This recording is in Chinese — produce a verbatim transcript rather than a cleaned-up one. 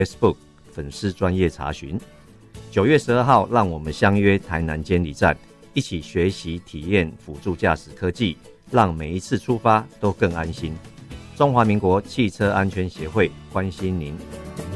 Facebook 粉丝专页查询。九月十二号，让我们相约台南监理站，一起学习体验辅助驾驶科技，让每一次出发都更安心。中华民国汽车安全协会关心您。